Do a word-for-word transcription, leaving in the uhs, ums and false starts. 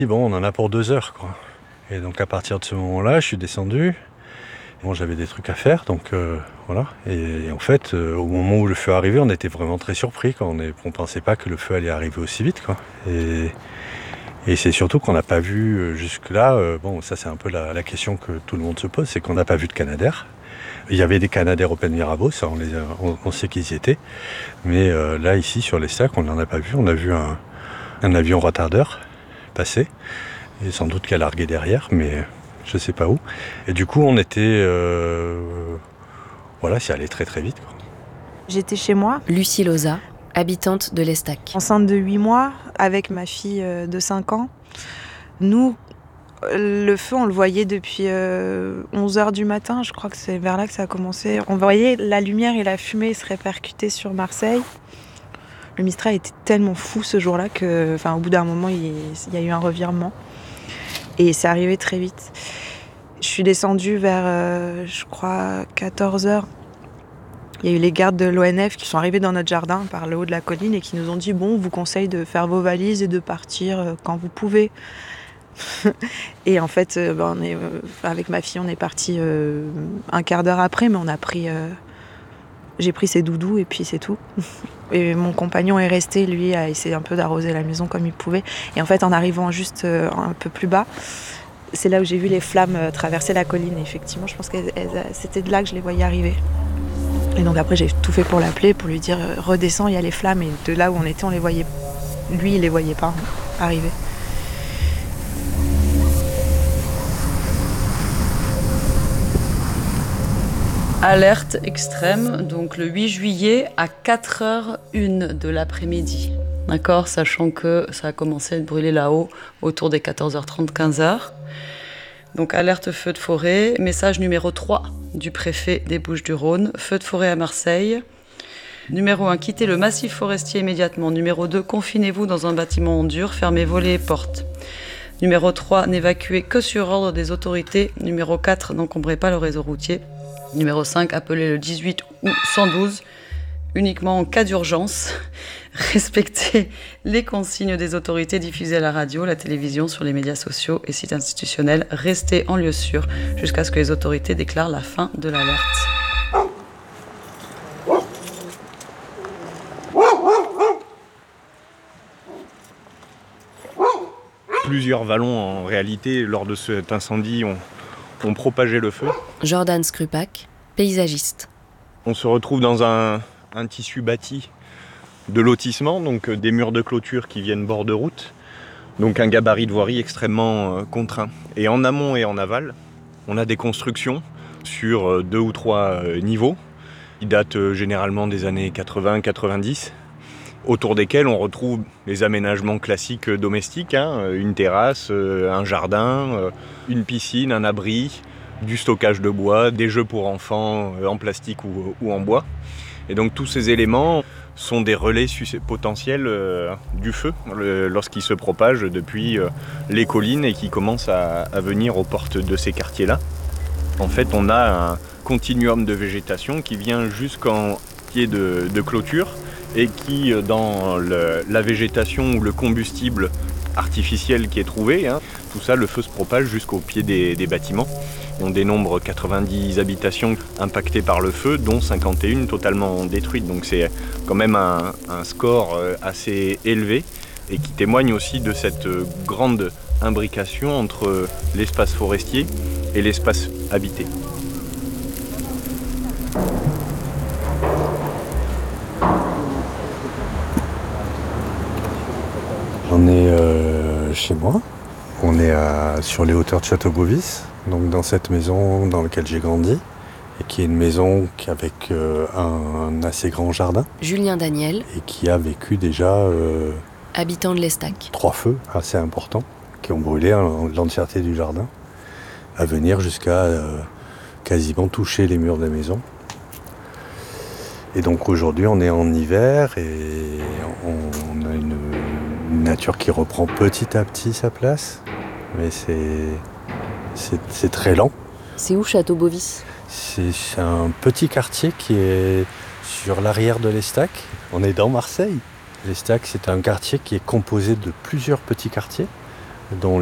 Bon, on en a pour deux heures, quoi. Et donc à partir de ce moment-là, je suis descendu. Bon, j'avais des trucs à faire, donc euh, voilà. Et, et en fait, euh, au moment où le feu est arrivé, on était vraiment très surpris, quoi. On ne pensait pas que le feu allait arriver aussi vite, quoi. Et, et c'est surtout qu'on n'a pas vu euh, jusque-là, euh, bon, ça c'est un peu la, la question que tout le monde se pose, c'est qu'on n'a pas vu de Canadair. Il y avait des Canadair Open Mirabeau, ça on, les a, on, on sait qu'ils y étaient. Mais euh, là, ici, sur les stacks, on n'en a pas vu. On a vu un, un avion retardeur passer, et sans doute qu'elle a largué derrière, mais je sais pas où. Et du coup, on était... Euh, voilà, c'est allé très très vite, quoi. J'étais chez moi. Lucie Loza, habitante de l'Estac. Enceinte de huit mois, avec ma fille de cinq ans. Nous, le feu, on le voyait depuis euh, onze heures du matin. Je crois que c'est vers là que ça a commencé. On voyait la lumière et la fumée se répercuter sur Marseille. Le Mistral était tellement fou ce jour-là que, enfin, au bout d'un moment, il, il y a eu un revirement. Et c'est arrivé très vite. Je suis descendue vers, euh, je crois, quatorze heures. Il y a eu les gardes de l'O N F qui sont arrivés dans notre jardin par le haut de la colline et qui nous ont dit « Bon, on vous conseille de faire vos valises et de partir quand vous pouvez. » Et en fait, euh, ben, on est, euh, avec ma fille, on est parti euh, un quart d'heure après, mais on a pris... Euh, j'ai pris ses doudous et puis c'est tout. Et mon compagnon est resté, lui, à essayer un peu d'arroser la maison comme il pouvait. Et en fait, en arrivant juste euh, un peu plus bas, c'est là où j'ai vu les flammes euh, traverser la colline. Et effectivement, je pense que c'était de là que je les voyais arriver. Et donc après, j'ai tout fait pour l'appeler, pour lui dire euh, « Redescends, il y a les flammes ». Et de là où on était, on les voyait... Lui, il les voyait pas arriver. Alerte extrême, donc le huit juillet à quatre heures une de l'après-midi. D'accord, sachant que ça a commencé à brûler là-haut autour des quatorze heures trente, quinze heures. Donc alerte feu de forêt, message numéro trois du préfet des Bouches-du-Rhône, feu de forêt à Marseille. Numéro un, quittez le massif forestier immédiatement. Numéro deux, confinez-vous dans un bâtiment en dur, fermez volets et portes. Numéro trois, n'évacuez que sur ordre des autorités. Numéro quatre, n'encombrez pas le réseau routier. Numéro cinq, appelez le dix-huit ou cent douze, uniquement en cas d'urgence. Respectez les consignes des autorités diffusées à la radio, la télévision, sur les médias sociaux et sites institutionnels. Restez en lieu sûr jusqu'à ce que les autorités déclarent la fin de l'alerte. Plusieurs vallons, en réalité, lors de cet incendie, ont, ont propagé le feu. Jordan Skrupak, paysagiste. On se retrouve dans un, un tissu bâti de lotissement, donc des murs de clôture qui viennent bord de route, donc un gabarit de voirie extrêmement euh, contraint. Et en amont et en aval, on a des constructions sur deux ou trois euh, niveaux, qui datent euh, généralement des années quatre-vingts quatre-vingt-dix, autour desquels on retrouve les aménagements classiques euh, domestiques, hein, une terrasse, euh, un jardin, euh, une piscine, un abri, du stockage de bois, des jeux pour enfants euh, en plastique ou, ou en bois. Et donc tous ces éléments sont des relais potentiels euh, du feu le, lorsqu'il se propage depuis euh, les collines et qui commence à, à venir aux portes de ces quartiers-là. En fait, on a un continuum de végétation qui vient jusqu'en pied de, de clôture et qui, dans le, la végétation ou le combustible artificiel qui est trouvé, hein, tout ça, le feu se propage jusqu'au pied des, des bâtiments. On dénombre quatre-vingt-dix habitations impactées par le feu, dont cinquante et une totalement détruites. Donc c'est quand même un, un score assez élevé et qui témoigne aussi de cette grande imbrication entre l'espace forestier et l'espace habité. On est euh, chez moi, on est à, sur les hauteurs de Château-Beauvis, donc dans cette maison dans laquelle j'ai grandi, et qui est une maison avec euh, un, un assez grand jardin. Julien Daniel. Et qui a vécu déjà... Euh, habitant de l'Estac. Trois feux assez importants qui ont brûlé l'entièreté du jardin, à venir jusqu'à euh, quasiment toucher les murs de la maison. Et donc aujourd'hui on est en hiver et on a une, une nature qui reprend petit à petit sa place, mais c'est, c'est, c'est très lent. C'est où Château-Beauvis ? c'est, c'est un petit quartier qui est sur l'arrière de l'Estac. On est dans Marseille. L'Estac, c'est un quartier qui est composé de plusieurs petits quartiers, dont